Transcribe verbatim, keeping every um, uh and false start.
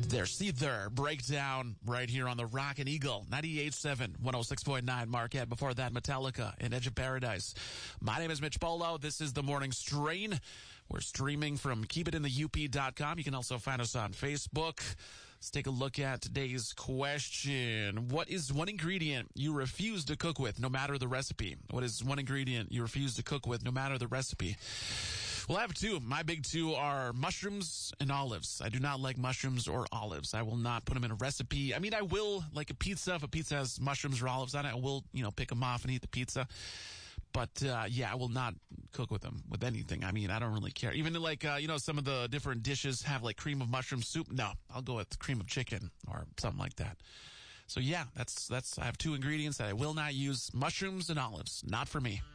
There, see there, breakdown right here on the Rockin' Eagle, ninety-eight point seven, one oh six point nine Marquette. Before that, Metallica and Edge of Paradise. My name is Mitch Polo. This is The Morning Strain. We're streaming from keep it in the U P dot com. You can also find us on Facebook. Let's take a look at today's question. What is one ingredient you refuse to cook with, no matter the recipe? What is one ingredient you refuse to cook with, no matter the recipe? Well, I have two. My big two are mushrooms and olives. I do not like mushrooms or olives. I will not put them in a recipe. I mean, I will, like a pizza, if a pizza has mushrooms or olives on it, I will, you know, pick them off and eat the pizza. But, uh, yeah, I will not cook with them, with anything. I mean, I don't really care. Even like, uh, you know, some of the different dishes have like cream of mushroom soup. No, I'll go with cream of chicken or something like that. So, yeah, that's, that's, I have two ingredients that I will not use. Mushrooms and olives. Not for me.